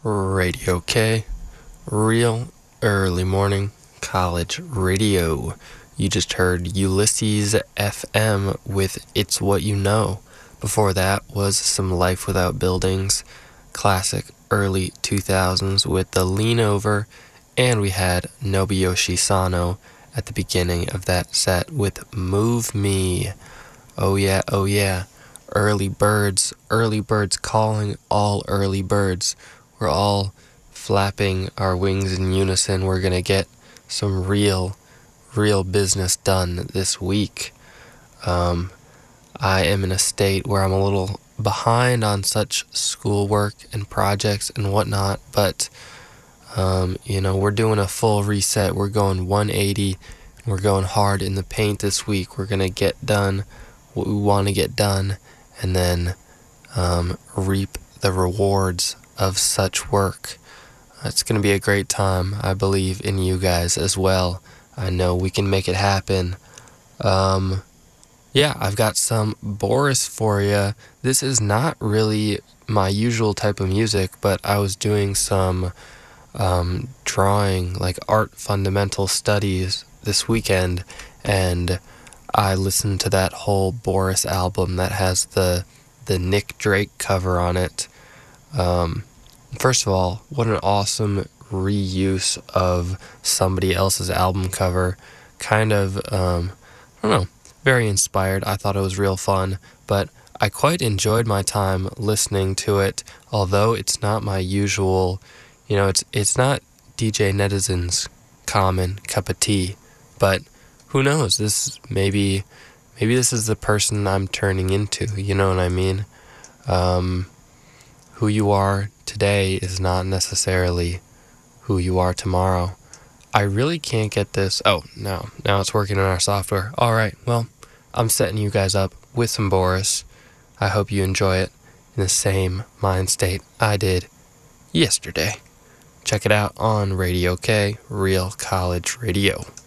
Radio K, real early morning college radio. You just heard Ulysses FM with It's What You Know. Before that was some Life Without Buildings, classic early 2000s with the Lean Over, and we had Nobuyoshi Sano at the beginning of that set with Move Me. Oh yeah, oh yeah. Early birds calling all early birds. We're all flapping our wings in unison. We're gonna get some real business done this week. I am in a state where I'm a little behind on such schoolwork and projects and whatnot, but we're doing a full reset. We're going 180. We're going hard in the paint this week. We're gonna get done what we want to get done, and then reap the rewards of such work. It's going to be a great time. I believe in you guys as well. I know we can make it happen. I've got some Boris for you. This is not really my usual type of music, but I was doing some drawing, like art fundamental studies this weekend, and I listened to that whole Boris album that has the Nick Drake cover on it. First of all, what an awesome reuse of somebody else's album cover. Kind of, very inspired. I thought it was real fun, but I quite enjoyed my time listening to it, although it's not my usual, it's not DJ Netizen's common cup of tea, but who knows, maybe this is the person I'm turning into, you know what I mean? Who you are today is not necessarily who you are tomorrow. I really can't get this. Oh, no. Now it's working in our software. All right. Well, I'm setting you guys up with some Boris. I hope you enjoy it in the same mind state I did yesterday. Check it out on Radio K, Real College Radio.